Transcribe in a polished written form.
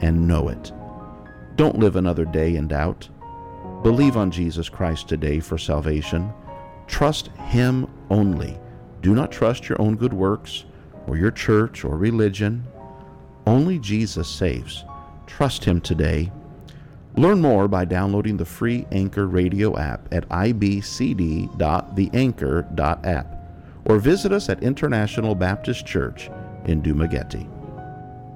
and know it. Don't live another day in doubt. Believe on Jesus Christ today for salvation. Trust Him only. Do not trust your own good works or your church or religion. Only Jesus saves. Trust Him today. Learn more by downloading the free Anchor Radio app at ibcd.theanchor.app or visit us at International Baptist Church in Dumaguete.